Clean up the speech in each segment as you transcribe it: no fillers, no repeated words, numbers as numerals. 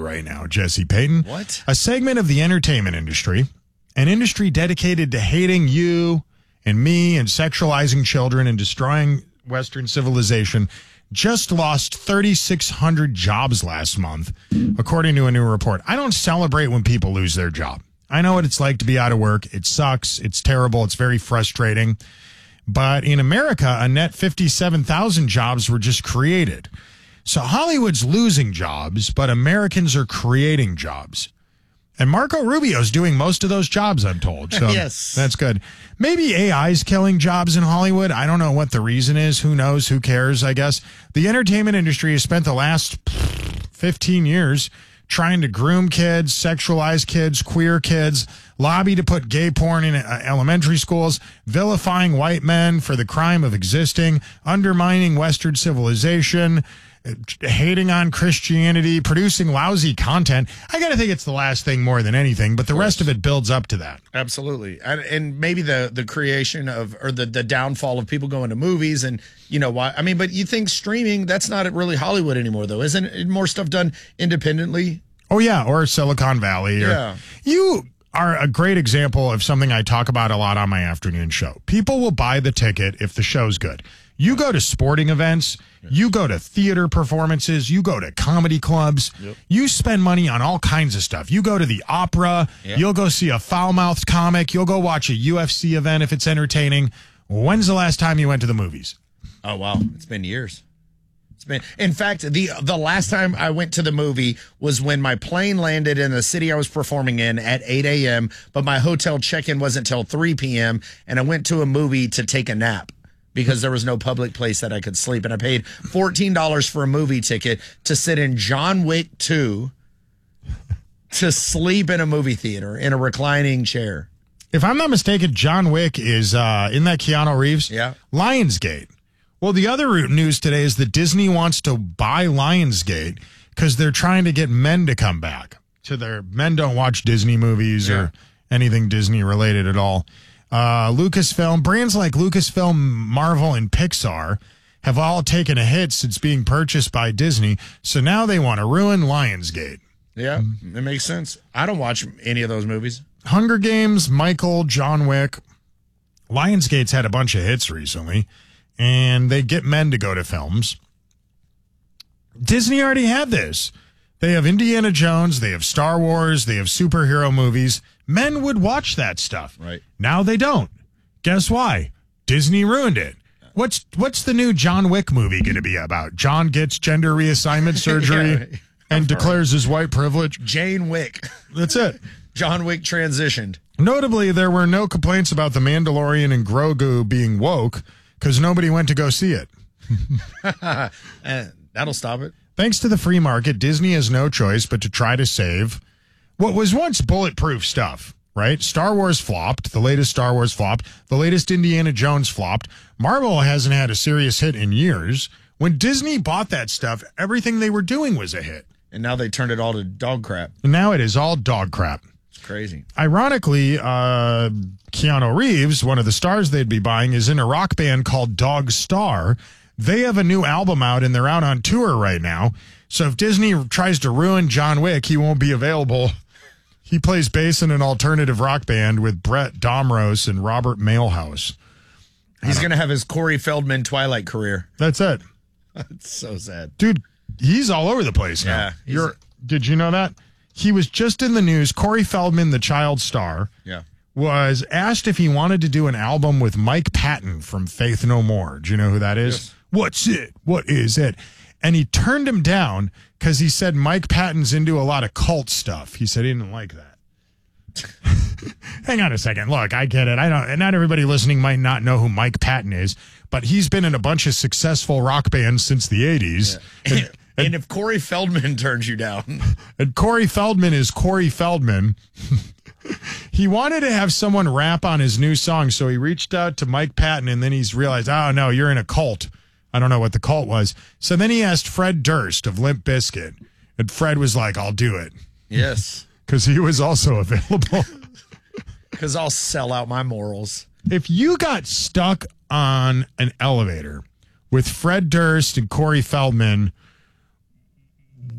right now, Jesse Payton. What? A segment of the entertainment industry, an industry dedicated to hating you and me and sexualizing children and destroying Western civilization, just lost 3,600 jobs last month, according to a new report. I don't celebrate when people lose their job. I know what it's like to be out of work. It sucks. It's terrible. It's very frustrating. But in America, a net 57,000 jobs were just created. So Hollywood's losing jobs, but Americans are creating jobs. And Marco Rubio's doing most of those jobs, I'm told. So yes. That's good. Maybe AI's killing jobs in Hollywood. I don't know what the reason is. Who knows? Who cares, I guess. The entertainment industry has spent the last 15 years trying to groom kids, sexualize kids, queer kids, lobby to put gay porn in elementary schools, vilifying white men for the crime of existing, undermining Western civilization, hating on Christianity, producing lousy content. I got to think it's the last thing more than anything, but the rest of it builds up to that. Absolutely. And maybe the creation of, or the downfall of people going to movies and, you know, why. I mean, but you think streaming, that's not really Hollywood anymore, though. Isn't it more stuff done independently? Oh, yeah. Or Silicon Valley. Yeah. You are a great example of something I talk about a lot on my afternoon show. People will buy the ticket if the show's good. You go to sporting events, you go to theater performances, you go to comedy clubs, you spend money on all kinds of stuff. You go to the opera, you'll go see a foul-mouthed comic, you'll go watch a UFC event if it's entertaining. When's the last time you went to the movies? Oh, wow. It's been years. In fact, the last time I went to the movie was when my plane landed in the city I was performing in at 8 a.m., but my hotel check-in wasn't until 3 p.m., and I went to a movie to take a nap because there was no public place that I could sleep. And I paid $14 for a movie ticket to sit in John Wick 2 to sleep in a movie theater in a reclining chair. If I'm not mistaken, John Wick is in that Keanu Reeves? Yeah. Lionsgate. Well, the other news today is that Disney wants to buy Lionsgate because they're trying to get men to come back. So men don't watch Disney movies or anything Disney related at all. Lucasfilm, brands like Lucasfilm, Marvel, and Pixar have all taken a hit since being purchased by Disney. So now they want to ruin Lionsgate. Yeah, it makes sense. I don't watch any of those movies. Hunger Games, Michael, John Wick. Lionsgate's had a bunch of hits recently, and they get men to go to films. Disney already had this. They have Indiana Jones, they have Star Wars, they have superhero movies. Men would watch that stuff. Right. Now they don't. Guess why? Disney ruined it. What's the new John Wick movie going to be about? John gets gender reassignment surgery and declares his white privilege. Jane Wick. That's it. John Wick transitioned. Notably, there were no complaints about The Mandalorian and Grogu being woke because nobody went to go see it. That'll stop it. Thanks to the free market, Disney has no choice but to try to save what was once bulletproof stuff, right? Star Wars flopped. The latest Star Wars flopped. The latest Indiana Jones flopped. Marvel hasn't had a serious hit in years. When Disney bought that stuff, everything they were doing was a hit. And now they turned it all to dog crap. And now it is all dog crap. It's crazy. Ironically, Keanu Reeves, one of the stars they'd be buying, is in a rock band called Dog Star. They have a new album out, and they're out on tour right now. So if Disney tries to ruin John Wick, he won't be available. He plays bass in an alternative rock band with Brett Domros and Robert Mailhouse. He's going to have his Corey Feldman Twilight career. That's it. That's so sad. Dude, he's all over the place now. Yeah, did you know that? He was just in the news. Corey Feldman, the child star, was asked if he wanted to do an album with Mike Patton from Faith No More. Do you know who that is? Yes. What's it? What is it? And he turned him down because he said Mike Patton's into a lot of cult stuff. He said he didn't like that. Hang on a second. Look, I get it. Not everybody listening might not know who Mike Patton is, but he's been in a bunch of successful rock bands since the 80s. Yeah. And if Corey Feldman turns you down. And Corey Feldman is Corey Feldman. He wanted to have someone rap on his new song, so he reached out to Mike Patton, and then he's realized, oh, no, you're in a cult. I don't know what the cult was. So then he asked Fred Durst of Limp Bizkit, and Fred was like, I'll do it. Yes. Because he was also available. Because I'll sell out my morals. If you got stuck on an elevator with Fred Durst and Corey Feldman,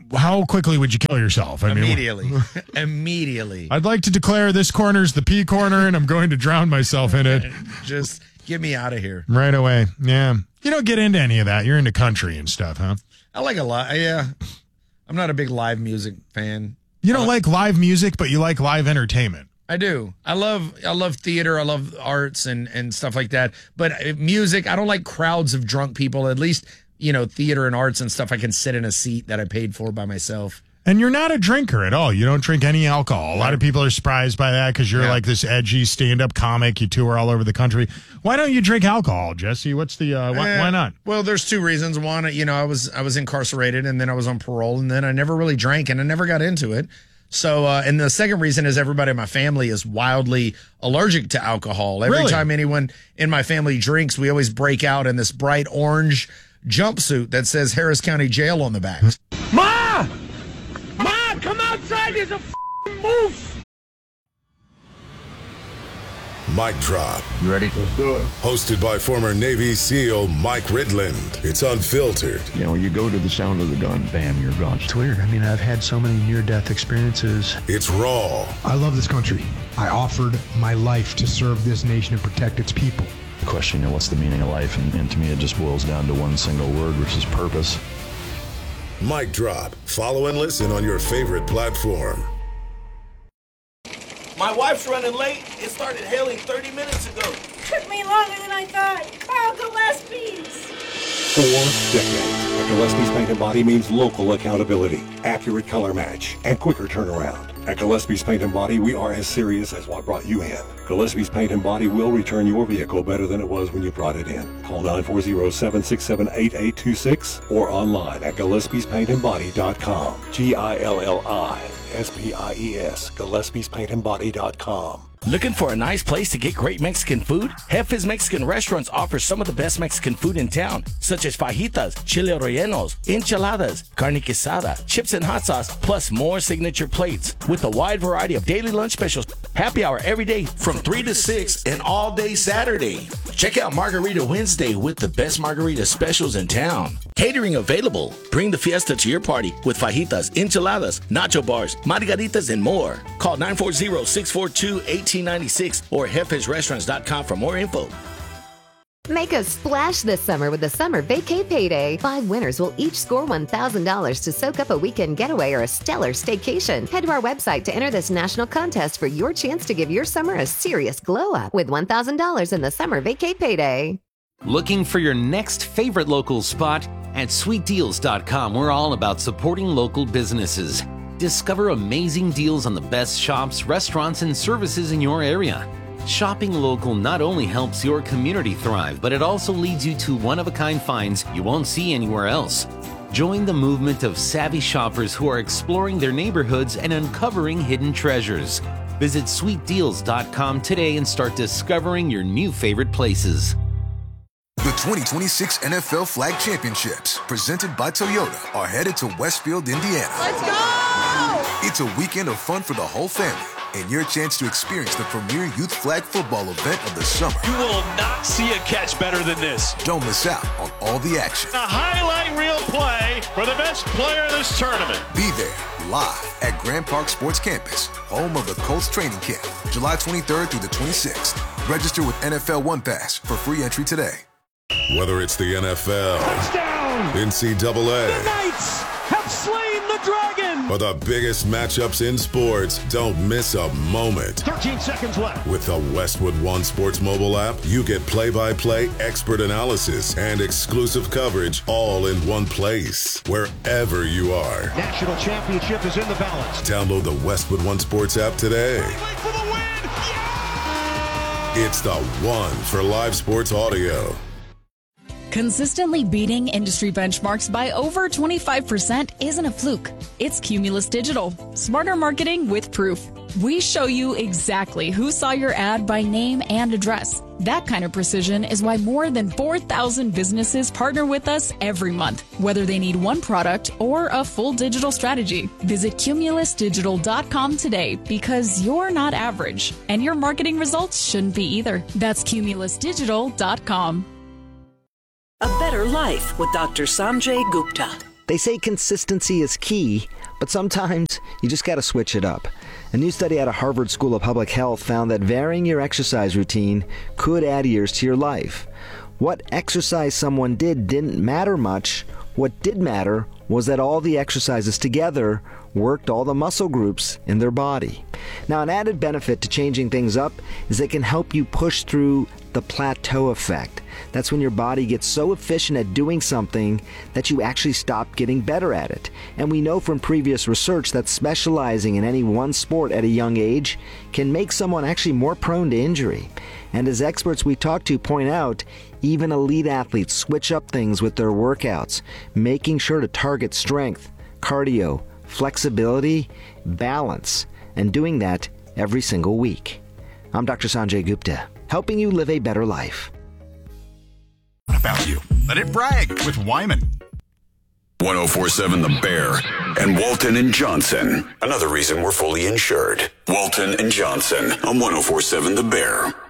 how quickly would you kill yourself? Immediately. Immediately. I'd like to declare this corner's the pee corner, and I'm going to drown myself in it. Just get me out of here. Right away. Yeah. You don't get into any of that. You're into country and stuff, huh? I like a lot. Yeah. I'm not a big live music fan. You don't like live music, but you like live entertainment. I do. I love theater. I love arts and stuff like that. But music, I don't like crowds of drunk people. At least, theater and arts and stuff, I can sit in a seat that I paid for by myself. And you're not a drinker at all. You don't drink any alcohol. A lot of people are surprised by that because you're like this edgy stand-up comic. You tour all over the country. Why don't you drink alcohol, Jesse? What's the why not? Well, there's two reasons. One, I was incarcerated, and then I was on parole, and then I never really drank, and I never got into it. So, and the second reason is everybody in my family is wildly allergic to alcohol. Every time anyone in my family drinks, we always break out in this bright orange jumpsuit that says Harris County Jail on the back. Ma! Come outside, there's a f***ing moose! Mic Drop. You ready? Let's do it. Hosted by former Navy SEAL Mike Ridland. It's unfiltered. You go to the sound of the gun, bam, you're gone. It's weird. I've had so many near-death experiences. It's raw. I love this country. I offered my life to serve this nation and protect its people. The question, what's the meaning of life? And to me, it just boils down to one single word, which is purpose. Mic Drop. Follow and listen on your favorite platform. My wife's running late. It started hailing 30 minutes ago. Took me longer than I thought. Carl Gillespie's. 4 decades. Gillespie's Paint and Body means local accountability, accurate color match, and quicker turnaround. At Gillespie's Paint and Body, we are as serious as what brought you in. Gillespie's Paint and Body will return your vehicle better than it was when you brought it in. Call 940-767-8826 or online at Gillespie'sPaintandBody.com. GILLISPIES, Gillespie'sPaintandBody.com. Looking for a nice place to get great Mexican food? Jefe's Mexican Restaurants offers some of the best Mexican food in town, such as fajitas, chile rellenos, enchiladas, carne quesada, chips and hot sauce, plus more signature plates. With a wide variety of daily lunch specials, happy hour every day from 3 to 6 and all day Saturday. Check out Margarita Wednesday with the best margarita specials in town. Catering available. Bring the fiesta to your party with fajitas, enchiladas, nacho bars, margaritas, and more. Call 940-642-1896 or jefesrestaurants.com for more info. Make a splash this summer with the Summer Vacay Payday. 5 winners will each score $1,000 to soak up a weekend getaway or a stellar staycation. Head to our website to enter this national contest for your chance to give your summer a serious glow-up with $1,000 in the Summer Vacay Payday. Looking for your next favorite local spot? At sweetdeals.com, we're all about supporting local businesses. Discover amazing deals on the best shops, restaurants, and services in your area. Shopping local not only helps your community thrive, but it also leads you to one-of-a-kind finds you won't see anywhere else. Join the movement of savvy shoppers who are exploring their neighborhoods and uncovering hidden treasures. Visit sweetdeals.com today and start discovering your new favorite places. The 2026 NFL Flag Championships, presented by Toyota, are headed to Westfield, Indiana. Let's go! It's a weekend of fun for the whole family and your chance to experience the premier youth flag football event of the summer. You will not see a catch better than this. Don't miss out on all the action. A highlight reel play for the best player in this tournament. Be there live at Grand Park Sports Campus, home of the Colts training camp, July 23rd through the 26th. Register with NFL One Pass for free entry today. Whether it's the NFL, Touchdown! NCAA, The Knights have slain the dragon! or the biggest matchups in sports, don't miss a moment. 13 seconds left. With the Westwood One Sports mobile app, you get play-by-play expert analysis and exclusive coverage all in one place, wherever you are. National championship is in the balance. Download the Westwood One Sports app today. For the win! Yeah! It's the one for live sports audio. Consistently beating industry benchmarks by over 25% isn't a fluke. It's Cumulus Digital. Smarter marketing with proof. We show you exactly who saw your ad by name and address. That kind of precision is why more than 4,000 businesses partner with us every month, whether they need one product or a full digital strategy. Visit cumulusdigital.com today because you're not average, and your marketing results shouldn't be either. That's cumulusdigital.com. A better life with Dr. Sanjay Gupta. They say consistency is key, but sometimes you just got to switch it up. A new study out of Harvard School of Public Health found that varying your exercise routine could add years to your life. What exercise someone didn't matter much. What did matter was that all the exercises together worked all the muscle groups in their body. Now, an added benefit to changing things up is it can help you push through the plateau effect. That's when your body gets so efficient at doing something that you actually stop getting better at it. And we know from previous research that specializing in any one sport at a young age can make someone actually more prone to injury. And as experts we talk to point out, even elite athletes switch up things with their workouts, making sure to target strength, cardio, flexibility, balance, and doing that every single week. I'm Dr. Sanjay Gupta, helping you live a better life. About you. Let it brag with Wyman. 104.7 The Bear and Walton and Johnson. Another reason we're fully insured. Walton and Johnson on 104.7 The Bear.